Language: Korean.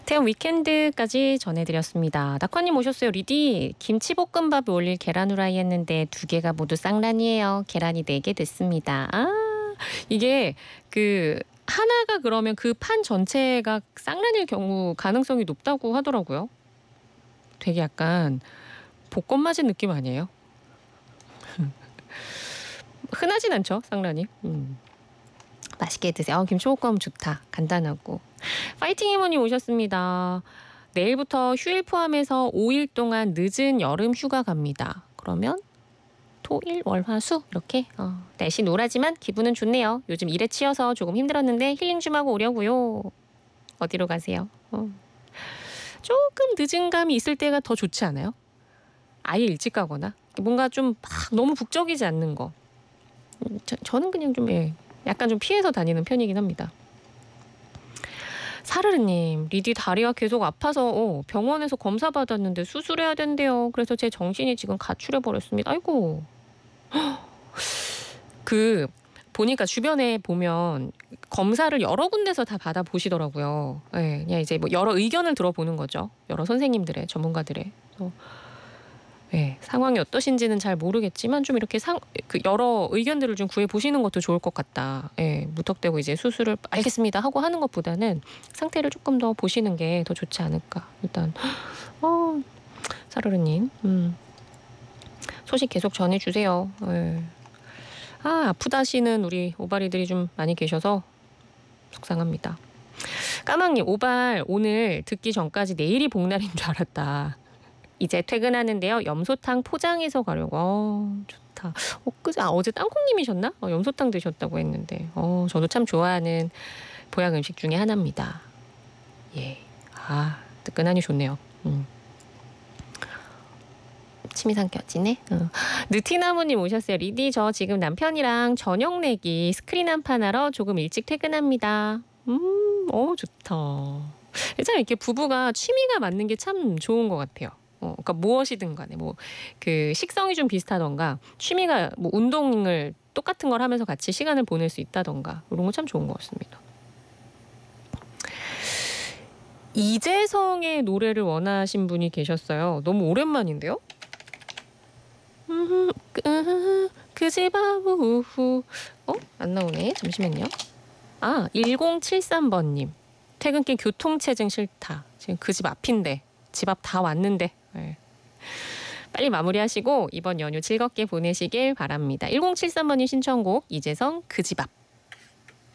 태연 위켄드까지 전해드렸습니다. 낙화님 오셨어요. 리디 김치볶음밥에 올릴 계란 후라이 했는데 두 개가 모두 쌍란이에요. 계란이 4개 됐습니다. 아 이게 그 하나가 그러면 그 판 전체가 쌍란일 경우 가능성이 높다고 하더라고요. 되게 약간 복권 맞은 느낌 아니에요? 흔하진 않죠, 쌍란이. 맛있게 드세요. 김치볶음 좋다. 간단하고. 파이팅 이모님 오셨습니다. 내일부터 휴일 포함해서 5일 동안 늦은 여름 휴가 갑니다. 그러면 토, 일, 월, 화, 수 이렇게 날씨 노라지만 기분은 좋네요. 요즘 일에 치여서 조금 힘들었는데 힐링 좀 하고 오려고요. 어디로 가세요? 조금 늦은 감이 있을 때가 더 좋지 않아요? 아예 일찍 가거나 뭔가 좀 막 너무 북적이지 않는 거. 저는 그냥 좀 약간 좀 피해서 다니는 편이긴 합니다. 사르르님, 리디 다리가 계속 아파서 병원에서 검사 받았는데 수술해야 된대요. 그래서 제 정신이 지금 가출해 버렸습니다. 아이고. 보니까 주변에 보면 검사를 여러 군데서 다 받아 보시더라고요. 예, 그냥 이제 뭐 여러 의견을 들어보는 거죠. 여러 선생님들의, 전문가들의. 상황이 어떠신지는 잘 모르겠지만 좀 이렇게 여러 의견들을 좀 구해 보시는 것도 좋을 것 같다. 무턱대고 이제 수술을 알겠습니다 하고 하는 것보다는 상태를 조금 더 보시는 게 더 좋지 않을까. 일단 사르르님 소식 계속 전해주세요. 아프다시는 우리 오바리들이 좀 많이 계셔서 속상합니다. 까망님 오발 오늘 듣기 전까지 내일이 복날인 줄 알았다. 이제 퇴근하는데요. 염소탕 포장해서 가려고. 좋다. 어제 땅콩님이셨나? 염소탕 드셨다고 했는데. 저도 참 좋아하는 보양 음식 중에 하나입니다. 예. 뜨끈하니 좋네요. 침이 삼켜지네. 느티나무님 오셨어요. 리디 저 지금 남편이랑 저녁 내기 스크린 한 판 하러 조금 일찍 퇴근합니다. 좋다. 참 이렇게 부부가 취미가 맞는 게 참 좋은 것 같아요. 그러니까 무엇이든 간에 그 식성이 좀 비슷하던가 취미가 운동을 똑같은 걸 하면서 같이 시간을 보낼 수 있다던가 이런 거 참 좋은 것 같습니다. 이재성의 노래를 원하신 분이 계셨어요. 너무 오랜만인데요? 그 집 앞 우후 안 나오네. 잠시만요. 1073번님. 퇴근길 교통체증 싫다. 지금 그 집 앞인데 집 앞 다 왔는데 빨리 마무리하시고 이번 연휴 즐겁게 보내시길 바랍니다. 1073번님 신청곡 이재성 그 집 앞.